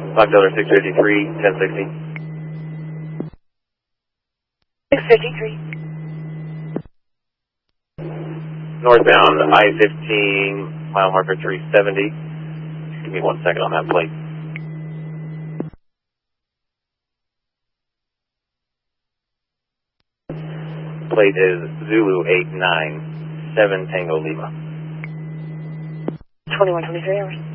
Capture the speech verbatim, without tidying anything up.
Fox Delta six fifty-three, ten sixty. six fifty-three. Northbound I fifteen, mile marker three seventy. Give me one second on that plate. Plate is Zulu eight nine seven Tango Lima. twenty-one twenty-three hours.